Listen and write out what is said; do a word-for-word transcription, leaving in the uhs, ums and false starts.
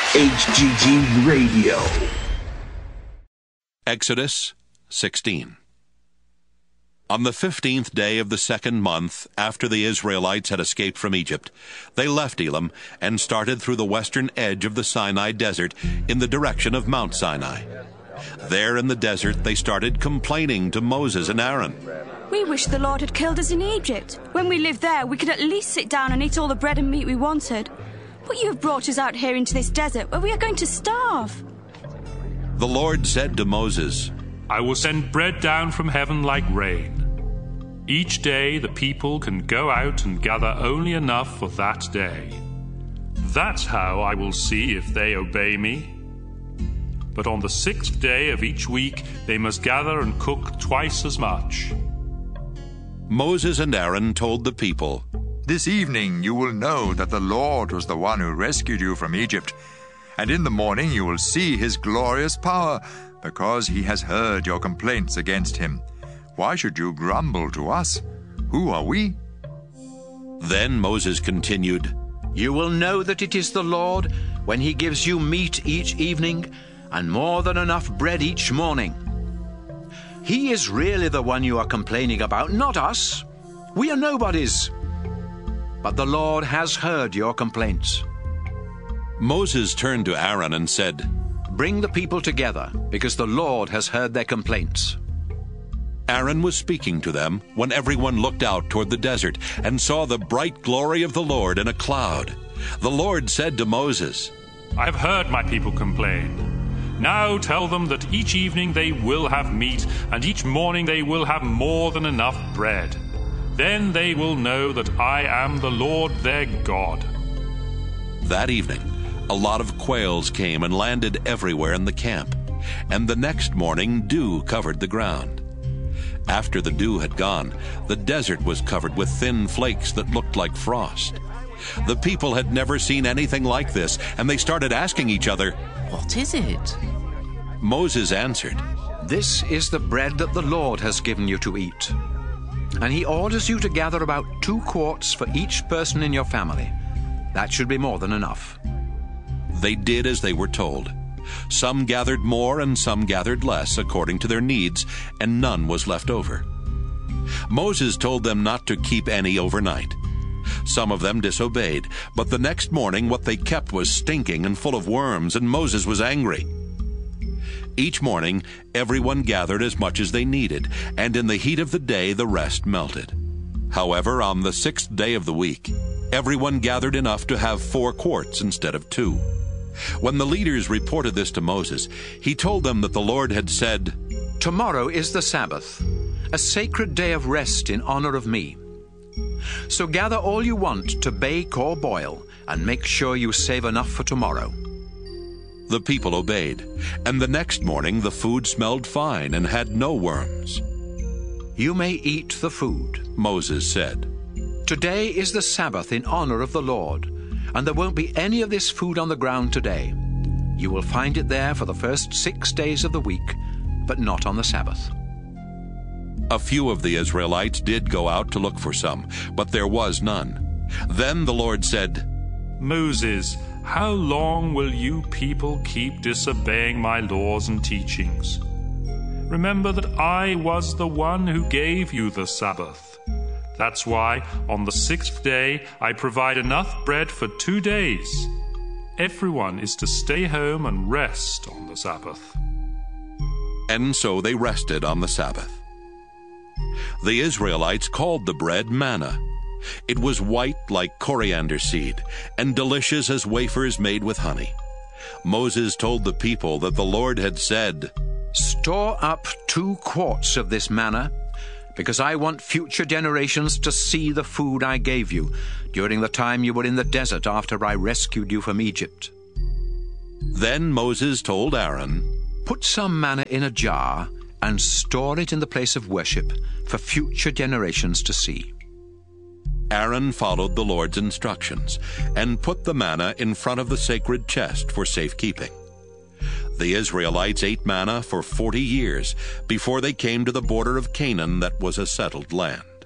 H G G Radio. Exodus sixteen. On the fifteenth day of the second month, after the Israelites had escaped from Egypt, they left Elim and started through the western edge of the Sinai desert in the direction of Mount Sinai. There in the desert they started complaining to Moses and Aaron. We wish the Lord had killed us in Egypt. When we lived there, we could at least sit down and eat all the bread and meat we wanted. But you have brought us out here into this desert where we are going to starve. The Lord said to Moses, I will send bread down from heaven like rain. Each day the people can go out and gather only enough for that day. That's how I will see if they obey me. But on the sixth day of each week they must gather and cook twice as much. Moses and Aaron told the people, This evening you will know that the Lord was the one who rescued you from Egypt. And in the morning you will see his glorious power, because he has heard your complaints against him. Why should you grumble to us? Who are we? Then Moses continued, You will know that it is the Lord when he gives you meat each evening and more than enough bread each morning. He is really the one you are complaining about, not us. We are nobodies. But the Lord has heard your complaints. Moses turned to Aaron and said, Bring the people together, because the Lord has heard their complaints. Aaron was speaking to them when everyone looked out toward the desert and saw the bright glory of the Lord in a cloud. The Lord said to Moses, I have heard my people complain. Now tell them that each evening they will have meat, and each morning they will have more than enough bread. Then they will know that I am the Lord their God. That evening, a lot of quails came and landed everywhere in the camp, and the next morning dew covered the ground. After the dew had gone, the desert was covered with thin flakes that looked like frost. The people had never seen anything like this, and they started asking each other, What is it? Moses answered, This is the bread that the Lord has given you to eat. And he orders you to gather about two quarts for each person in your family. That should be more than enough. They did as they were told. Some gathered more and some gathered less according to their needs, and none was left over. Moses told them not to keep any overnight. Some of them disobeyed, but the next morning what they kept was stinking and full of worms, and Moses was angry. Each morning everyone gathered as much as they needed, and in the heat of the day the rest melted. However, on the sixth day of the week, everyone gathered enough to have four quarts instead of two. When the leaders reported this to Moses, he told them that the Lord had said, Tomorrow is the Sabbath, a sacred day of rest in honor of me. So gather all you want to bake or boil, and make sure you save enough for tomorrow. The people obeyed, and the next morning the food smelled fine and had no worms. You may eat the food, Moses said. Today is the Sabbath in honor of the Lord, and there won't be any of this food on the ground today. You will find it there for the first six days of the week, but not on the Sabbath. A few of the Israelites did go out to look for some, but there was none. Then the Lord said, Moses, how long will you people keep disobeying my laws and teachings? Remember that I was the one who gave you the Sabbath. That's why on the sixth day I provide enough bread for two days. Everyone is to stay home and rest on the Sabbath. And so they rested on the Sabbath. The Israelites called the bread manna. It was white like coriander seed, and delicious as wafers made with honey. Moses told the people that the Lord had said, Store up two quarts of this manna, because I want future generations to see the food I gave you during the time you were in the desert after I rescued you from Egypt. Then Moses told Aaron, Put some manna in a jar and store it in the place of worship for future generations to see. Aaron followed the Lord's instructions and put the manna in front of the sacred chest for safekeeping. The Israelites ate manna for forty years before they came to the border of Canaan that was a settled land.